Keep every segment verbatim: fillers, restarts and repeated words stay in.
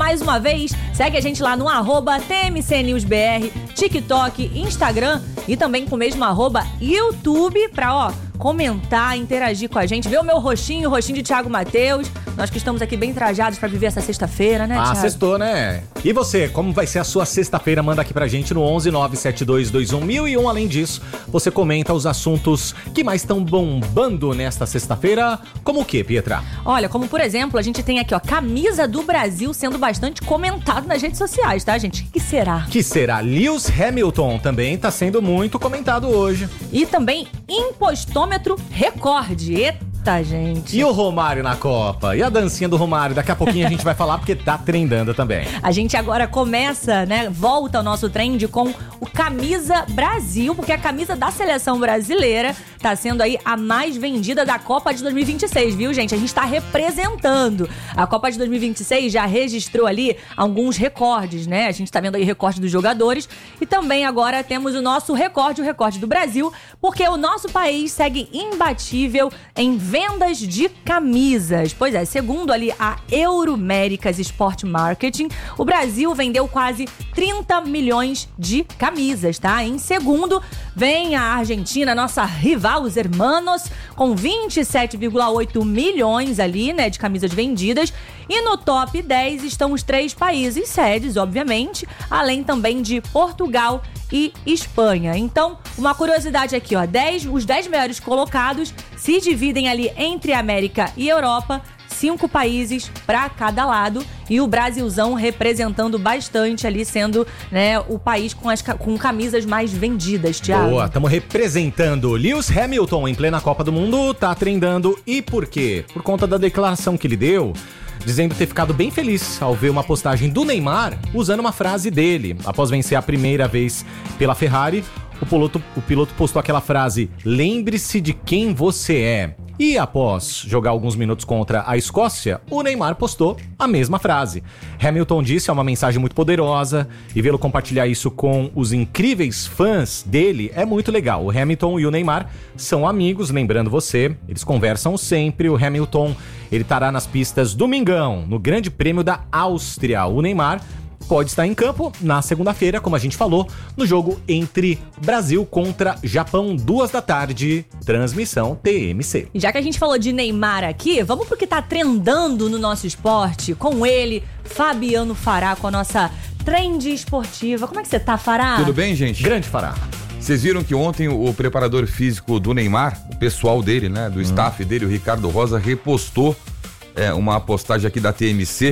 mais uma vez, segue a gente lá no arroba T M C News B R, TikTok, Instagram e também com o mesmo arroba YouTube pra, ó, comentar, interagir com a gente, ver o meu rostinho, o rostinho de Thiago Matheus. Nós que estamos aqui bem trajados pra viver essa sexta-feira, né, Thiago? Ah, sextou, né? E você, como vai ser a sua sexta-feira? Manda aqui pra gente no onze nove sete dois dois um mil e um. Além disso, você comenta os assuntos que mais estão bombando nesta sexta-feira. Como o quê, Pietra? Olha, como por exemplo, a gente tem aqui, ó, camisa do Brasil sendo bastante comentado nas redes sociais, tá, gente? O que será? Que será? Lewis Hamilton também tá sendo muito comentado hoje. E também impostômetro recorde. Eita, gente. E o Romário na Copa? E a dancinha do Romário? Daqui a pouquinho a gente vai falar porque tá trendando também. A gente agora começa, né? Volta ao nosso trend com o Camisa Brasil, porque a camisa da seleção brasileira tá sendo aí a mais vendida da Copa de dois mil e vinte e seis, viu, gente? A gente tá representando. A Copa de dois mil e vinte e seis já registrou ali alguns recordes, né? A gente tá vendo aí recorde dos jogadores e também agora temos o nosso recorde, o recorde do Brasil, porque o nosso país segue imbatível em vendas de camisas. Pois é, segundo ali a Euroméricas Sport Marketing, o Brasil vendeu quase trinta milhões de camisas, tá? Em segundo, vem a Argentina, nossa rival, os hermanos, com vinte e sete vírgula oito milhões ali, né, de camisas vendidas. E no top dez estão os três países sedes, obviamente, além também de Portugal e Espanha. Então, uma curiosidade aqui, ó, dez, os dez melhores colocados se dividem ali entre América e Europa, cinco países para cada lado, e o Brasilzão representando bastante ali, sendo, né, o país com as com camisas mais vendidas, Thiago. Boa, estamos representando. Lewis Hamilton em plena Copa do Mundo tá trendando. E por quê? Por conta da declaração que ele deu, dizendo ter ficado bem feliz ao ver uma postagem do Neymar usando uma frase dele. Após vencer a primeira vez pela Ferrari, o piloto, o piloto postou aquela frase: "Lembre-se de quem você é". E após jogar alguns minutos contra a Escócia, o Neymar postou a mesma frase. Hamilton disse: é uma mensagem muito poderosa e vê-lo compartilhar isso com os incríveis fãs dele é muito legal. O Hamilton e o Neymar são amigos, lembrando você, eles conversam sempre. O Hamilton, ele estará nas pistas domingão, no Grande Prêmio da Áustria. O Neymar pode estar em campo na segunda-feira, como a gente falou, no jogo entre Brasil contra Japão, duas da tarde, transmissão T M C. E já que a gente falou de Neymar aqui, vamos pro que tá trendando no nosso esporte, com ele, Fabiano Fará, com a nossa trend esportiva. Como é que você tá, Fará? Tudo bem, gente? Grande Fará. Vocês viram que ontem o preparador físico do Neymar, o pessoal dele, né, do hum. staff dele, o Ricardo Rosa, repostou é, uma postagem aqui da T M C,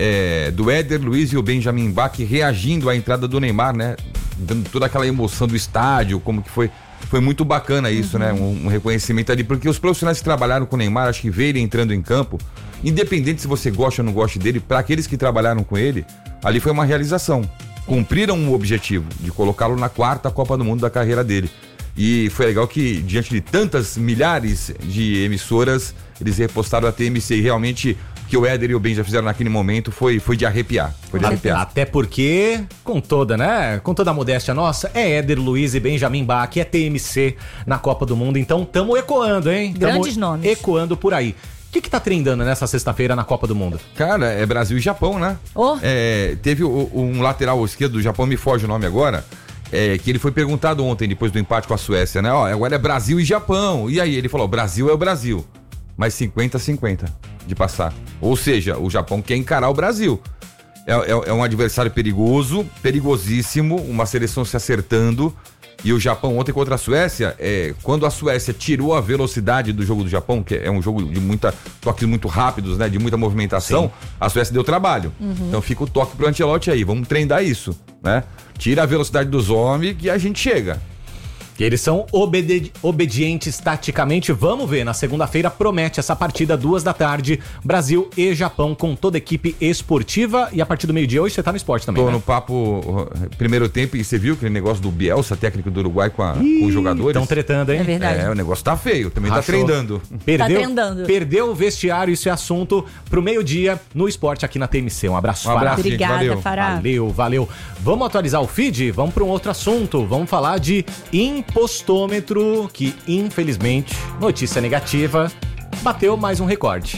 É, do Éder Luiz e o Benjamin Bach reagindo à entrada do Neymar, né? Dando toda aquela emoção do estádio, como que foi. Foi muito bacana isso, uhum. né? Um, um reconhecimento ali, porque os profissionais que trabalharam com o Neymar, acho que ver ele entrando em campo, independente se você gosta ou não gosta dele, para aqueles que trabalharam com ele, ali foi uma realização. Cumpriram um objetivo de colocá-lo na quarta Copa do Mundo da carreira dele. E foi legal que, diante de tantas milhares de emissoras, eles repostaram a T M C e realmente que o Éder e o Ben já fizeram naquele momento foi, foi de arrepiar. Foi de arrepiar. Até porque, com toda, né? Com toda a modéstia nossa, é Éder Luiz e Benjamin Bach, é T M C na Copa do Mundo. Então, tamo ecoando, hein? Grandes tamo nomes. Ecoando por aí. O que que tá trendando nessa sexta-feira na Copa do Mundo? Cara, é Brasil e Japão, né? Oh. É, teve o, um lateral esquerdo do Japão, me foge o nome agora, é, que ele foi perguntado ontem, depois do empate com a Suécia, né? Ó, agora é Brasil e Japão. E aí ele falou, Brasil é o Brasil, mas cinquenta a cinquenta de passar. Ou seja, o Japão quer encarar o Brasil. É, é, é um adversário perigoso, perigosíssimo, uma seleção se acertando. E o Japão ontem contra a Suécia, é, quando a Suécia tirou a velocidade do jogo do Japão, que é um jogo de muita toques muito rápidos, né, de muita movimentação, sim, a Suécia deu trabalho. Uhum. Então fica o toque pro Ancelotti aí, vamos treinar isso, né? Tira a velocidade dos homens que a gente chega. E eles são obedi- obedientes taticamente. Vamos ver, na segunda-feira promete essa partida, duas da tarde, Brasil e Japão, com toda a equipe esportiva. E a partir do meio-dia hoje você tá no esporte também, Tô né? no papo primeiro tempo e você viu aquele negócio do Bielsa, técnico do Uruguai, com, a, Ih, com os jogadores? Estão tretando, hein? É verdade. É, o negócio tá feio, também Rachou. Tá treinando. Perdeu, tá treinando. Perdeu o vestiário, isso é assunto pro meio-dia no esporte aqui na T M C. Um abraço, um abraço Fará. Obrigada, valeu. Fará. Valeu, valeu. Vamos atualizar o feed? Vamos para um outro assunto. Vamos falar de impostômetro, que infelizmente, notícia negativa, bateu mais um recorde.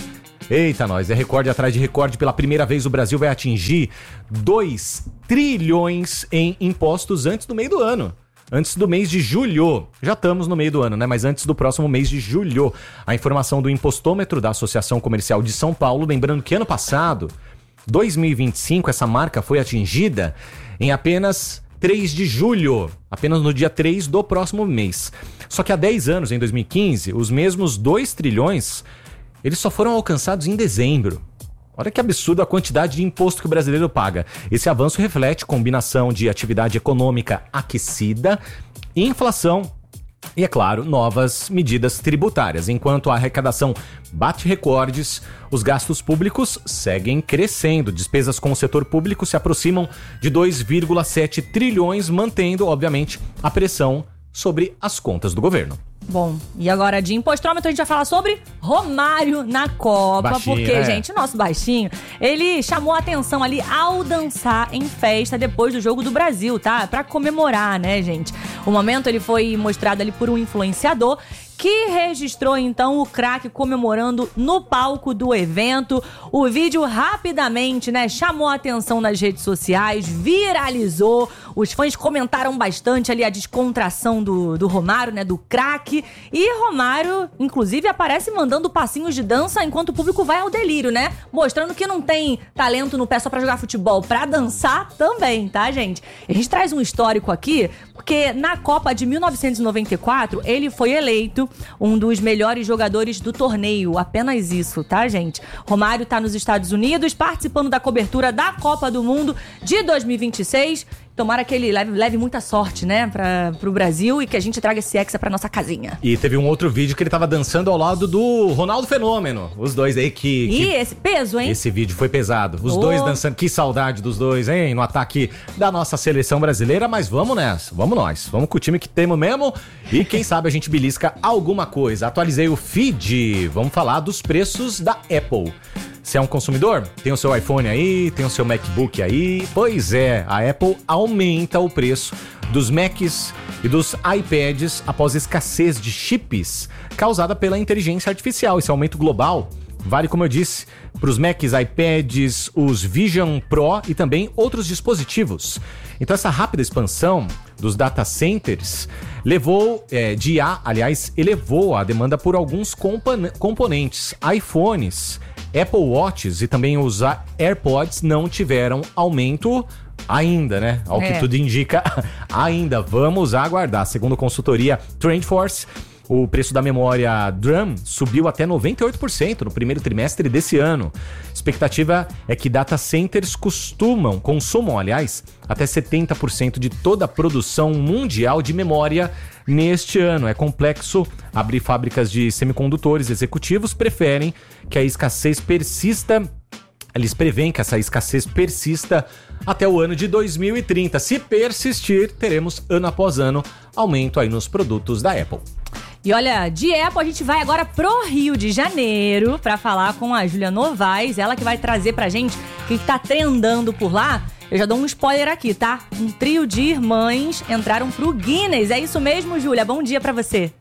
Eita, nós, é recorde atrás de recorde. Pela primeira vez o Brasil vai atingir dois trilhões em impostos antes do meio do ano. Antes do mês de julho. Já estamos no meio do ano, né? Mas antes do próximo mês de julho. A informação do impostômetro da Associação Comercial de São Paulo, lembrando que ano passado, dois mil e vinte e cinco, essa marca foi atingida em apenas três de julho, apenas no dia três do próximo mês. Só que há dez anos, em dois mil e quinze, os mesmos dois trilhões, eles só foram alcançados em dezembro. Olha que absurdo a quantidade de imposto que o brasileiro paga. Esse avanço reflete combinação de atividade econômica aquecida, inflação e, é claro, novas medidas tributárias. Enquanto a arrecadação bate recordes, os gastos públicos seguem crescendo. Despesas com o setor público se aproximam de dois vírgula sete trilhões, mantendo, obviamente, a pressão sobre as contas do governo. Bom, e agora de impostômetro a gente vai falar sobre Romário na Copa, Baixinho, porque, é. gente, o nosso baixinho, ele chamou a atenção ali ao dançar em festa depois do jogo do Brasil, tá? Pra comemorar, né, gente? O momento ele foi mostrado ali por um influenciador que registrou, então, o craque comemorando no palco do evento. O vídeo rapidamente, né, chamou a atenção nas redes sociais, viralizou. Os fãs comentaram bastante ali a descontração do, do Romário, né, do craque. E Romário, inclusive, aparece mandando passinhos de dança enquanto o público vai ao delírio, né? Mostrando que não tem talento no pé só pra jogar futebol, pra dançar também, tá, gente? A gente traz um histórico aqui, porque na Copa de mil novecentos e noventa e quatro, ele foi eleito um dos melhores jogadores do torneio. Apenas isso, tá, gente? Romário tá nos Estados Unidos, participando da cobertura da Copa do Mundo de dois mil e vinte e seis. Tomara que ele leve, leve muita sorte, né, pra, pro Brasil e que a gente traga esse hexa pra nossa casinha. E teve um outro vídeo que ele tava dançando ao lado do Ronaldo Fenômeno. Os dois aí que... que... E esse peso, hein? Esse vídeo foi pesado. Os Oh. dois dançando. Que saudade dos dois, hein? No ataque da nossa seleção brasileira. Mas vamos nessa. Vamos nós. Vamos com o time que temos mesmo. E quem sabe a gente belisca alguma coisa. Atualizei o feed. Vamos falar dos preços da Apple. Você é um consumidor? Tem o seu iPhone aí, tem o seu MacBook aí. Pois é, a Apple aumenta o preço dos Macs e dos iPads após escassez de chips causada pela inteligência artificial. Esse aumento global vale, como eu disse, para os Macs, iPads, os Vision Pro e também outros dispositivos. Então essa rápida expansão dos data centers levou, é, de I A, aliás, elevou a demanda por alguns compon- componentes. iPhones, Apple Watches e também os AirPods não tiveram aumento ainda, né? Ao É. que tudo indica, ainda. Vamos aguardar. Segundo a consultoria TrendForce, o preço da memória DRAM subiu até noventa e oito por cento no primeiro trimestre desse ano. Expectativa é que data centers costumam, consumam, aliás, até setenta por cento de toda a produção mundial de memória neste ano. É complexo abrir fábricas de semicondutores. Executivos preferem que a escassez persista. Eles preveem que essa escassez persista até o ano de dois mil e trinta. Se persistir, teremos ano após ano aumento aí nos produtos da Apple. E olha, de Apple a gente vai agora pro Rio de Janeiro pra falar com a Júlia Novaes, ela que vai trazer pra gente o que tá trendando por lá. Eu já dou um spoiler aqui, tá? Um trio de irmãs entraram pro Guinness. É isso mesmo, Júlia? Bom dia pra você.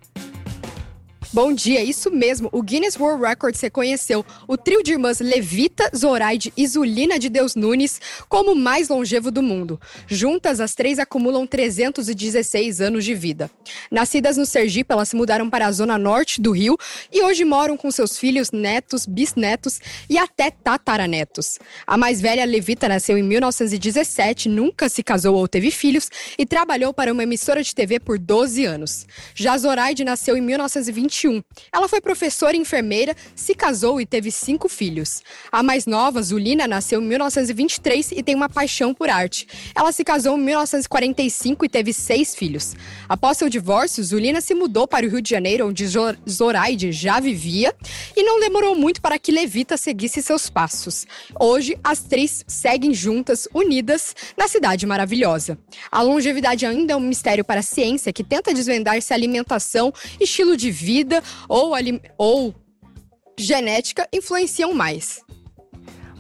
Bom dia, isso mesmo. O Guinness World Records reconheceu o trio de irmãs Levita, Zoraide e Zulina de Deus Nunes como o mais longevo do mundo. Juntas, as três acumulam trezentos e dezesseis anos de vida. Nascidas no Sergipe, elas se mudaram para a zona norte do Rio e hoje moram com seus filhos, netos, bisnetos e até tataranetos. A mais velha, Levita, nasceu em mil novecentos e dezessete, nunca se casou ou teve filhos e trabalhou para uma emissora de T V por doze anos. Já Zoraide nasceu em mil novecentos e vinte e um. Ela foi professora e enfermeira, se casou e teve cinco filhos. A mais nova, Zulina, nasceu em mil novecentos e vinte e três e tem uma paixão por arte. Ela se casou em mil novecentos e quarenta e cinco e teve seis filhos. Após seu divórcio, Zulina se mudou para o Rio de Janeiro, onde Zoraide já vivia, e não demorou muito para que Levita seguisse seus passos. Hoje, as três seguem juntas, unidas, na cidade maravilhosa. A longevidade ainda é um mistério para a ciência, que tenta desvendar se a alimentação, estilo de vida ou, ou genética influenciam mais.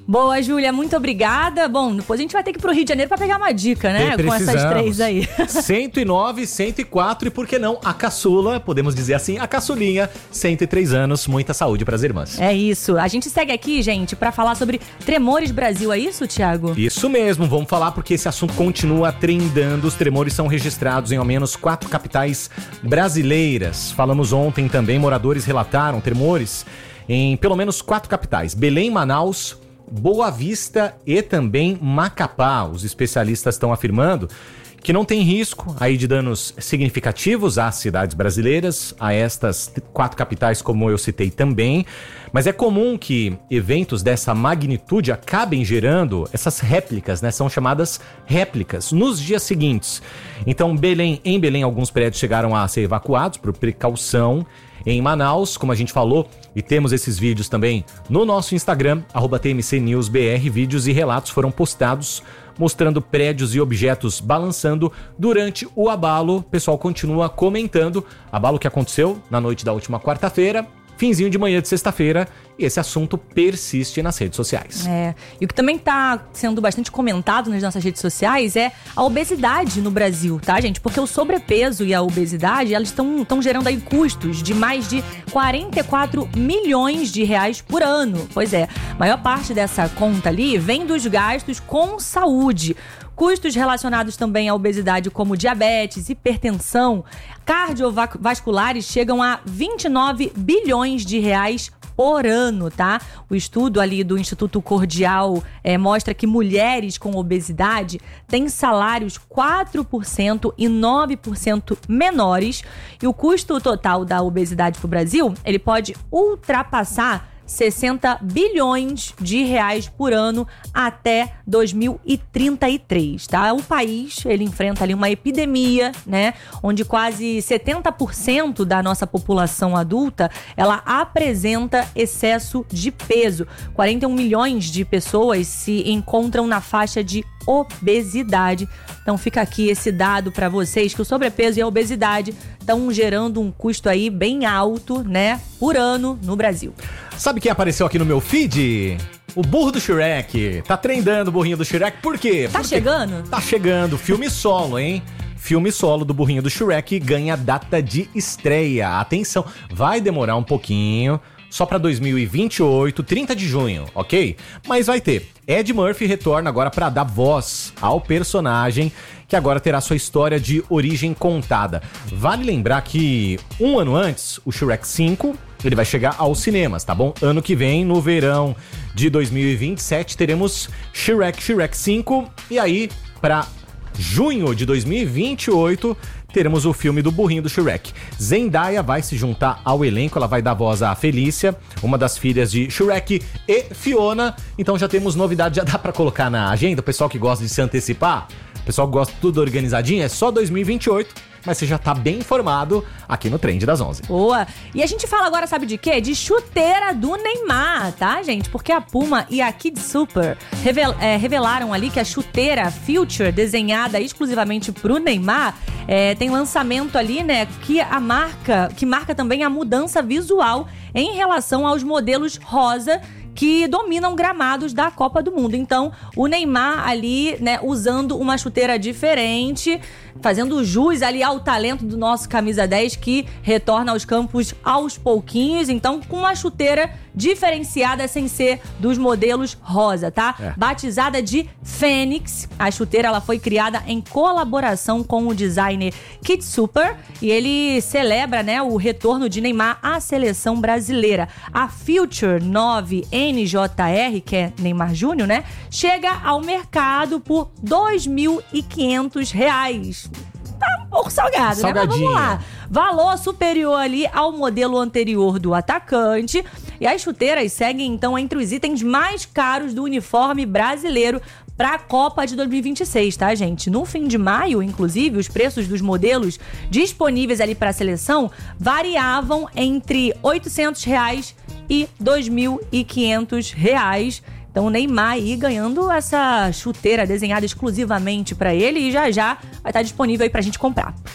Boa, Júlia, muito obrigada. Bom, depois a gente vai ter que ir pro Rio de Janeiro pra pegar uma dica, né? E com essas três aí. cento e nove, cento e quatro e por que não a caçula, podemos dizer assim, a caçulinha, cento e três anos, muita saúde pras irmãs. É isso. A gente segue aqui, gente, pra falar sobre Tremores Brasil, é isso, Thiago? Isso mesmo, vamos falar porque esse assunto continua trendando. Os tremores são registrados em ao menos quatro capitais brasileiras. Falamos ontem também, moradores relataram tremores em pelo menos quatro capitais: Belém, Manaus, Boa Vista e também Macapá. Os especialistas estão afirmando que não tem risco aí de danos significativos às cidades brasileiras, a estas quatro capitais, como eu citei também, mas é comum que eventos dessa magnitude acabem gerando essas réplicas, né? São chamadas réplicas nos dias seguintes. Então, Belém, em Belém, alguns prédios chegaram a ser evacuados por precaução. Em Manaus, como a gente falou, e temos esses vídeos também no nosso Instagram, arroba T M C News B R, vídeos e relatos foram postados mostrando prédios e objetos balançando durante o abalo. O pessoal continua comentando, abalo que aconteceu na noite da última quarta-feira, finzinho de manhã de sexta-feira, e esse assunto persiste nas redes sociais. É, e o que também tá sendo bastante comentado nas nossas redes sociais é a obesidade no Brasil, tá, gente? Porque o sobrepeso e a obesidade, elas estão estão gerando aí custos de mais de quarenta e quatro milhões de reais por ano. Pois é, a maior parte dessa conta ali vem dos gastos com saúde. Custos relacionados também à obesidade, como diabetes, hipertensão, cardiovasculares, chegam a vinte e nove bilhões de reais por ano, tá? O estudo ali do Instituto Cordial é, mostra que mulheres com obesidade têm salários quatro por cento e nove por cento menores, e o custo total da obesidade para o Brasil, ele pode ultrapassar sessenta bilhões de reais por ano até dois mil e trinta e três, tá? O país, ele enfrenta ali uma epidemia, né? Onde quase setenta por cento da nossa população adulta, ela apresenta excesso de peso. quarenta e um milhões de pessoas se encontram na faixa de obesidade. Então fica aqui esse dado para vocês, que o sobrepeso e a obesidade estão gerando um custo aí bem alto, né? Por ano no Brasil. Sabe quem apareceu aqui no meu feed? O burro do Shrek. Tá trendando o burrinho do Shrek. Por quê? Tá Porque chegando? Tá chegando. Filme solo, hein? Filme solo do burrinho do Shrek ganha data de estreia. Atenção, vai demorar um pouquinho. Só pra dois mil e vinte e oito, trinta de junho, ok? Mas vai ter. Ed Murphy retorna agora pra dar voz ao personagem, que agora terá sua história de origem contada. Vale lembrar que um ano antes, o Shrek cinco, ele vai chegar aos cinemas, tá bom? Ano que vem, no verão de dois mil e vinte e sete, teremos Shrek, Shrek cinco, e aí, pra junho de dois mil e vinte e oito, teremos o filme do burrinho do Shrek. Zendaya vai se juntar ao elenco, ela vai dar voz à Felícia, uma das filhas de Shrek e Fiona. Então já temos novidade, já dá pra colocar na agenda, o pessoal que gosta de se antecipar, o pessoal que gosta de tudo organizadinho, é só dois mil e vinte e oito, mas você já tá bem informado aqui no Trend das onze. Boa! E a gente fala agora, sabe de quê? De chuteira do Neymar, tá, gente? Porque a Puma e a Kid Super revel- é, revelaram ali que a chuteira Future, desenhada exclusivamente pro Neymar, é, tem lançamento ali, né, que a marca, que marca também a mudança visual em relação aos modelos rosa que dominam gramados da Copa do Mundo. Então, o Neymar ali, né, usando uma chuteira diferente, fazendo jus ali ao talento do nosso camisa dez, que retorna aos campos aos pouquinhos. Então, com uma chuteira diferenciada, sem ser dos modelos rosa, tá? É. Batizada de Fênix, a chuteira ela foi criada em colaboração com o designer Kid Super, e ele celebra, né, o retorno de Neymar à seleção brasileira. A Future nove N J R, que é Neymar Júnior, né, chega ao mercado por dois mil e quinhentos reais. Tá um pouco salgado, né? Mas vamos lá. Valor superior ali ao modelo anterior do atacante. E as chuteiras seguem, então, entre os itens mais caros do uniforme brasileiro para a Copa de dois mil e vinte e seis, tá, gente? No fim de maio, inclusive, os preços dos modelos disponíveis ali para a seleção variavam entre oitocentos reais e dois mil e quinhentos reais. Então o Neymar aí ganhando essa chuteira desenhada exclusivamente para ele, e já já vai estar disponível aí pra gente comprar.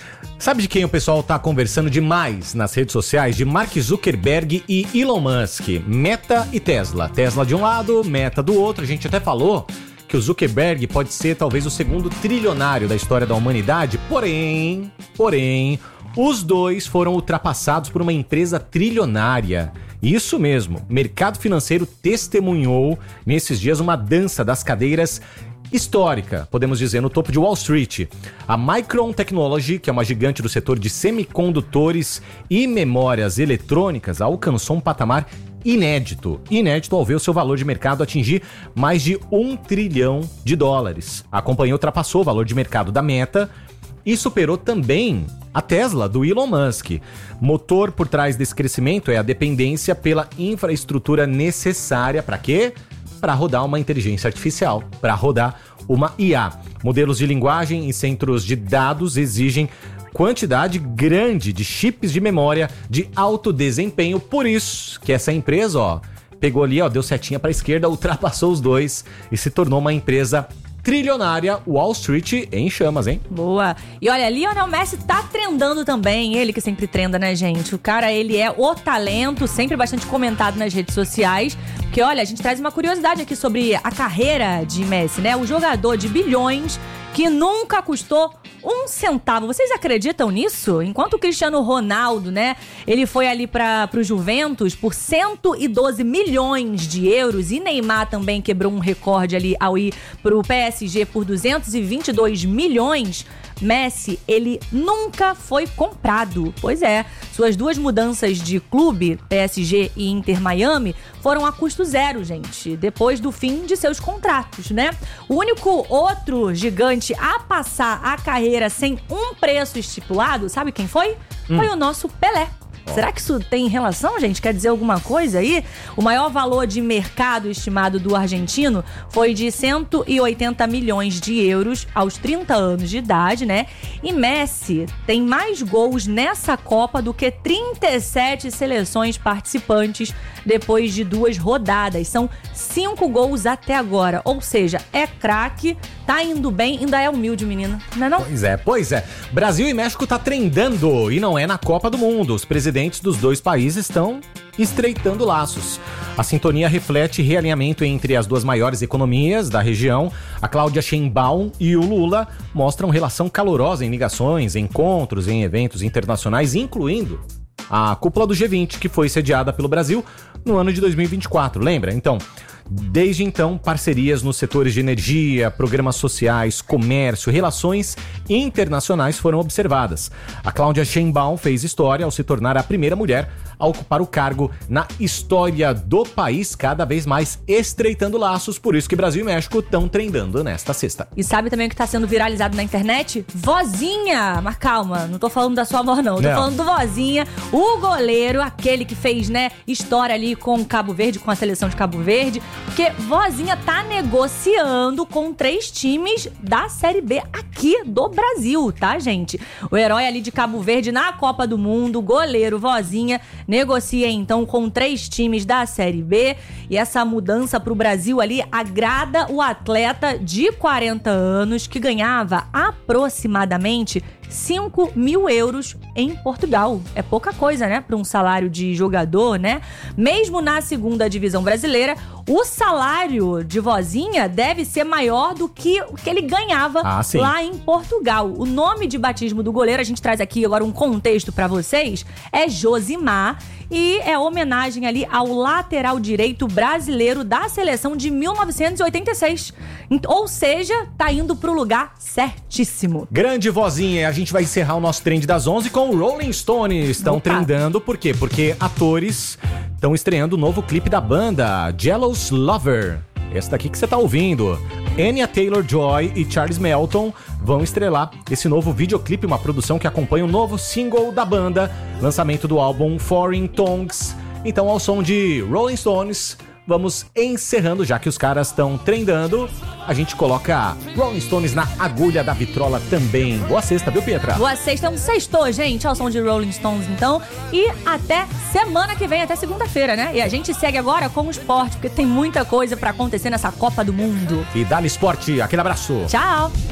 Sabe de quem o pessoal tá conversando demais nas redes sociais? De Mark Zuckerberg e Elon Musk. Meta e Tesla. Tesla de um lado, Meta do outro. A gente até falou que o Zuckerberg pode ser talvez o segundo trilionário da história da humanidade. Porém, porém, os dois foram ultrapassados por uma empresa trilionária. Isso mesmo, o mercado financeiro testemunhou nesses dias uma dança das cadeiras histórica, podemos dizer, no topo de Wall Street. A Micron Technology, que é uma gigante do setor de semicondutores e memórias eletrônicas, alcançou um patamar inédito. Inédito ao ver o seu valor de mercado atingir mais de um trilhão de dólares. A companhia ultrapassou o valor de mercado da Meta e superou também a Tesla, do Elon Musk. Motor por trás desse crescimento é a dependência pela infraestrutura necessária para quê? Para rodar uma inteligência artificial, para rodar uma I A. Modelos de linguagem e centros de dados exigem quantidade grande de chips de memória de alto desempenho, por isso que essa empresa, ó, pegou ali, ó, deu setinha para a esquerda, ultrapassou os dois e se tornou uma empresa trilionária. Wall Street em chamas, hein? Boa. E olha, Lionel Messi tá trendando também. Ele que sempre trenda, né, gente? O cara, ele é o talento, sempre bastante comentado nas redes sociais. Porque, olha, a gente traz uma curiosidade aqui sobre a carreira de Messi, né? O jogador de bilhões que nunca custou um centavo. Vocês acreditam nisso? Enquanto o Cristiano Ronaldo, né, ele foi ali para pro Juventus por cento e doze milhões de euros e Neymar também quebrou um recorde ali ao ir pro P S G por duzentos e vinte e dois milhões, Messi, ele nunca foi comprado. Pois é, suas duas mudanças de clube, P S G e Inter Miami, foram a custo zero, gente, depois do fim de seus contratos, né? O único outro gigante a passar a carreira sem um preço estipulado, sabe quem foi? Hum. Foi o nosso Pelé. Será que isso tem relação, gente? Quer dizer alguma coisa aí? O maior valor de mercado estimado do argentino foi de cento e oitenta milhões de euros aos trinta anos de idade, né? E Messi tem mais gols nessa Copa do que trinta e sete seleções participantes depois de duas rodadas. São cinco gols até agora. Ou seja, é craque, tá indo bem, ainda é humilde, menino. Não é não? Pois é, pois é. Brasil e México tá trendando e não é na Copa do Mundo. Os presidentes dos dois países estão estreitando laços. A sintonia reflete realinhamento entre as duas maiores economias da região. A Cláudia Sheinbaum e o Lula mostram relação calorosa em ligações, encontros, em eventos internacionais, incluindo a cúpula do G vinte, que foi sediada pelo Brasil no ano de dois mil e vinte e quatro, lembra? Então, desde então, parcerias nos setores de energia, programas sociais, comércio, relações internacionais foram observadas. A Cláudia Sheinbaum fez história ao se tornar a primeira mulher a ocupar o cargo na história do país, cada vez mais estreitando laços, por isso que Brasil e México estão trendando nesta sexta. E sabe também o que está sendo viralizado na internet? Vozinha! Mas calma, não tô falando da sua avó não, tô não. falando do Vozinha, o goleiro, aquele que fez, né, história ali com Cabo Verde, com a seleção de Cabo Verde, porque Vozinha tá negociando com três times da Série B aqui do Brasil, tá, gente? O herói ali de Cabo Verde na Copa do Mundo, goleiro Vozinha, negocia então com três times da Série B e essa mudança pro Brasil ali agrada o atleta de quarenta anos que ganhava aproximadamente cinco mil euros em Portugal. É pouca coisa, né? Para um salário de jogador, né? Mesmo na segunda divisão brasileira, o salário de Vozinha deve ser maior do que o que ele ganhava ah, lá em Portugal. O nome de batismo do goleiro, a gente traz aqui agora um contexto para vocês, é Josimar e é homenagem ali ao lateral direito brasileiro da seleção de mil novecentos e oitenta e seis. Ou seja, tá indo pro lugar certíssimo. Grande Vozinha, a gente vai encerrar o nosso trend das onze com o Rolling Stones. Estão trendando, por quê? Porque atores estão estreando o novo clipe da banda, Jealous Lover. Esse daqui que você tá ouvindo. Anya Taylor-Joy e Charles Melton vão estrelar esse novo videoclipe, uma produção que acompanha o novo single da banda, lançamento do álbum Foreign Tongues. Então, ao som de Rolling Stones, vamos encerrando, já que os caras estão trendando. A gente coloca Rolling Stones na agulha da vitrola também. Boa sexta, viu, Pietra? Boa sexta, um sextou, gente, ao som de Rolling Stones, então. E até semana que vem, até segunda-feira, né? E a gente segue agora com o esporte, porque tem muita coisa pra acontecer nessa Copa do Mundo. E dá-lhe esporte, aquele abraço. Tchau.